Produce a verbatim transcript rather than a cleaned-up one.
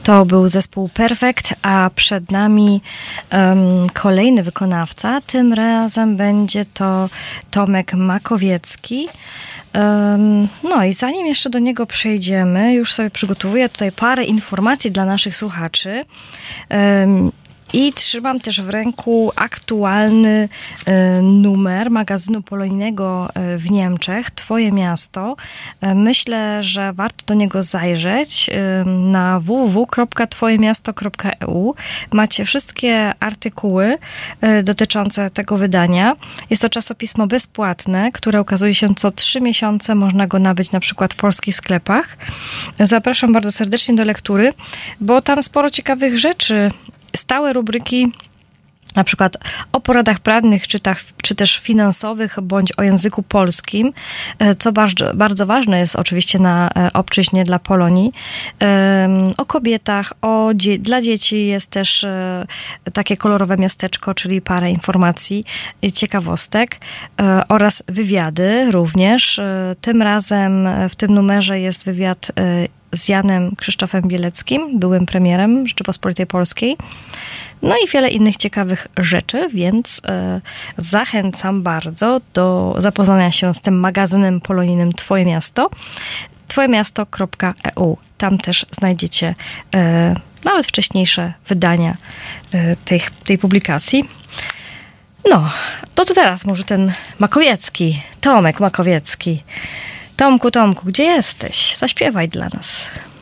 To był zespół Perfekt, a przed nami um, kolejny wykonawca. Tym razem będzie to Tomek Makowiecki. Um, no i zanim jeszcze do niego przejdziemy, już sobie przygotowuję tutaj parę informacji dla naszych słuchaczy. Um, I trzymam też w ręku aktualny y, numer magazynu polonijnego y, w Niemczech, Twoje miasto. Y, myślę, że warto do niego zajrzeć y, na w w w kropka twoje miasto kropka e u. Macie wszystkie artykuły y, dotyczące tego wydania. Jest to czasopismo bezpłatne, które ukazuje się co trzy miesiące. Można go nabyć na przykład w polskich sklepach. Zapraszam bardzo serdecznie do lektury, bo tam sporo ciekawych rzeczy. Stałe rubryki, na przykład o poradach prawnych, czy, tak, czy też finansowych, bądź o języku polskim, co bardzo, bardzo ważne jest oczywiście na obczyźnie dla Polonii. O kobietach, o dzie- dla dzieci jest też takie kolorowe miasteczko, czyli parę informacji, ciekawostek oraz wywiady również. Tym razem w tym numerze jest wywiad z Janem Krzysztofem Bieleckim, byłym premierem Rzeczypospolitej Polskiej. No i wiele innych ciekawych rzeczy, więc e, zachęcam bardzo do zapoznania się z tym magazynem polonijnym Twoje Miasto, twoje miasto kropka e u. Tam też znajdziecie e, nawet wcześniejsze wydania e, tej, tej publikacji. No, to, to teraz może ten Makowiecki, Tomek Makowiecki. Tomku, Tomku, gdzie jesteś? Zaśpiewaj dla nas.